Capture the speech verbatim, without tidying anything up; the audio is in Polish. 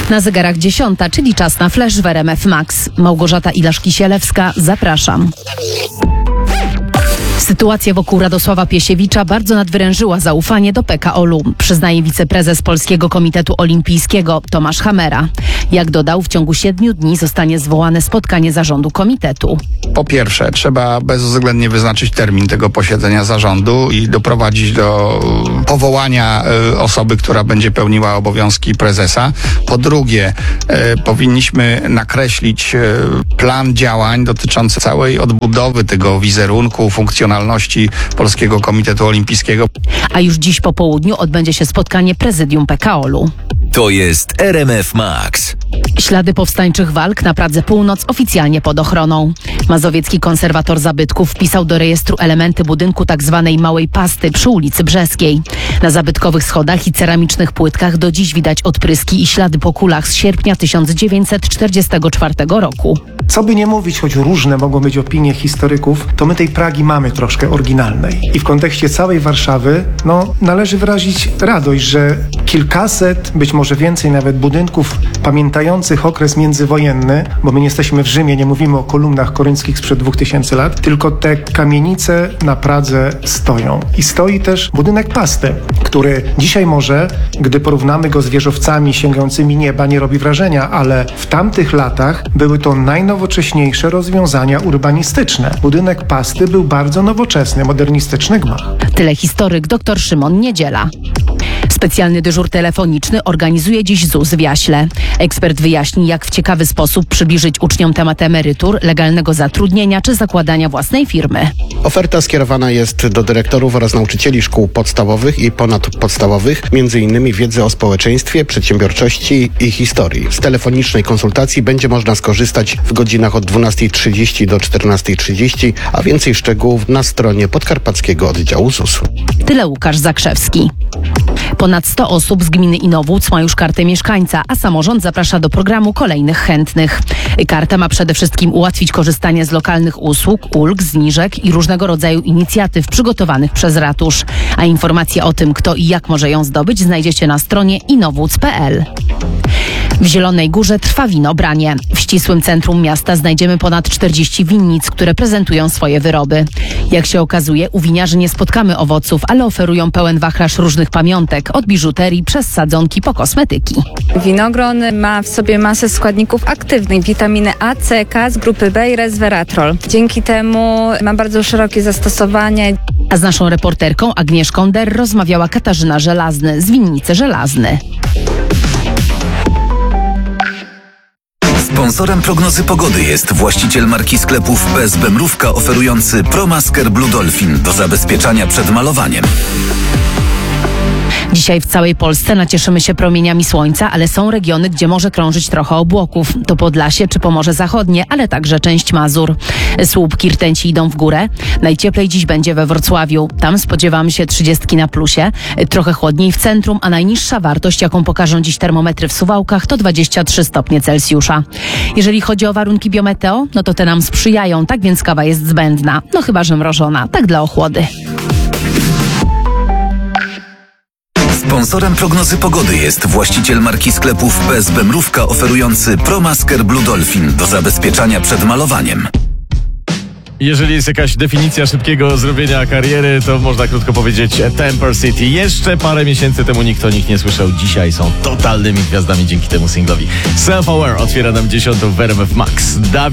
Na zegarach dziesiąta, czyli czas na flash w R M F Max. Małgorzata Ilarz-Kisielewska, zapraszam. Sytuacja wokół Radosława Piesiewicza bardzo nadwyrężyła zaufanie do P K O L u, przyznaje wiceprezes Polskiego Komitetu Olimpijskiego Tomasz Hamera. Jak dodał, w ciągu siedmiu dni zostanie zwołane spotkanie zarządu komitetu. Po pierwsze, trzeba bezwzględnie wyznaczyć termin tego posiedzenia zarządu i doprowadzić do powołania osoby, która będzie pełniła obowiązki prezesa. Po drugie, powinniśmy nakreślić plan działań dotyczący całej odbudowy tego wizerunku, funkcjonalności Polskiego Komitetu Olimpijskiego. A już dziś po południu odbędzie się spotkanie prezydium P K O L u. To jest R M F Max. Ślady powstańczych walk na Pradze Północ oficjalnie pod ochroną. Mazowiecki konserwator zabytków wpisał do rejestru elementy budynku tzw. Małej Pasty przy ulicy Brzeskiej. Na zabytkowych schodach i ceramicznych płytkach do dziś widać odpryski i ślady po kulach z sierpnia tysiąc dziewięćset czterdziestego czwartego roku. Co by nie mówić, choć różne mogą być opinie historyków, to my tej Pragi mamy troszkę oryginalnej. I w kontekście całej Warszawy, no, należy wyrazić radość, że kilkaset, być może więcej nawet budynków pamiętających okres międzywojenny, bo my nie jesteśmy w Rzymie, nie mówimy o kolumnach korynckich sprzed dwóch tysięcy lat, tylko te kamienice na Pradze stoją. I stoi też budynek Pasty, który dzisiaj może, gdy porównamy go z wieżowcami sięgającymi nieba, nie robi wrażenia, ale w tamtych latach były to najnowocześniejsze rozwiązania urbanistyczne. Budynek Pasty był bardzo nowoczesny, modernistyczny gmach. Tyle historyk dr Szymon Niedziela. Specjalny dyżur telefoniczny organizuje dziś Z U S w Jaśle. Ekspert wyjaśni, jak w ciekawy sposób przybliżyć uczniom temat emerytur, legalnego zatrudnienia czy zakładania własnej firmy. Oferta skierowana jest do dyrektorów oraz nauczycieli szkół podstawowych i ponadpodstawowych, między innymi wiedzy o społeczeństwie, przedsiębiorczości i historii. Z telefonicznej konsultacji będzie można skorzystać w godzinach od dwunastej trzydzieści do czternastej trzydzieści, a więcej szczegółów na stronie podkarpackiego oddziału Z U S. Tyle Łukasz Zakrzewski. Ponad sto osób z gminy Inowłódz ma już kartę mieszkańca, a samorząd zaprasza do programu kolejnych chętnych. Karta ma przede wszystkim ułatwić korzystanie z lokalnych usług, ulg, zniżek i różnego rodzaju inicjatyw przygotowanych przez ratusz. A informacje o tym, kto i jak może ją zdobyć, znajdziecie na stronie inowłódz kropka p l. W Zielonej Górze trwa winobranie. W ścisłym centrum miasta znajdziemy ponad czterdzieści winnic, które prezentują swoje wyroby. Jak się okazuje, u winiarzy nie spotkamy owoców, ale oferują pełen wachlarz różnych pamiątek, od biżuterii przez sadzonki po kosmetyki. Winogron ma w sobie masę składników aktywnych, witaminy A, C, K z grupy B i resveratrol. Dzięki temu ma bardzo szerokie zastosowanie. A z naszą reporterką Agnieszką Der rozmawiała Katarzyna Żelazny z winnicy Żelazny. Sponsorem prognozy pogody jest właściciel marki sklepów P S B Mrówka oferujący ProMasker Blue Dolphin do zabezpieczania przed malowaniem. Dzisiaj w całej Polsce nacieszymy się promieniami słońca, ale są regiony, gdzie może krążyć trochę obłoków. To Podlasie czy Pomorze Zachodnie, ale także część Mazur. Słupki rtęci idą w górę. Najcieplej dziś będzie we Wrocławiu. Tam spodziewamy się trzydziestki na plusie. Trochę chłodniej w centrum, a najniższa wartość, jaką pokażą dziś termometry w Suwałkach, to dwadzieścia trzy stopnie Celsjusza. Jeżeli chodzi o warunki biometeo, no to te nam sprzyjają, tak więc kawa jest zbędna. No chyba że mrożona, tak dla ochłody. Sponsorem prognozy pogody jest właściciel marki sklepów P S B Mrówka oferujący ProMasker Blue Dolphin do zabezpieczania przed malowaniem. Jeżeli jest jakaś definicja szybkiego zrobienia kariery, to można krótko powiedzieć Temper City. Jeszcze parę miesięcy temu nikt o nich nie słyszał. Dzisiaj są totalnymi gwiazdami dzięki temu singlowi. Self-Aware otwiera nam dziesiątą w R M F Max.